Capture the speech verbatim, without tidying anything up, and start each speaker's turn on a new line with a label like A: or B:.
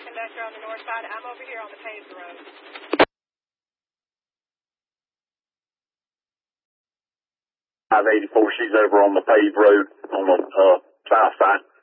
A: conductor on the north side. I'm over here on the paved road.
B: five eighty-four, she's over on the paved road on the uh, south side.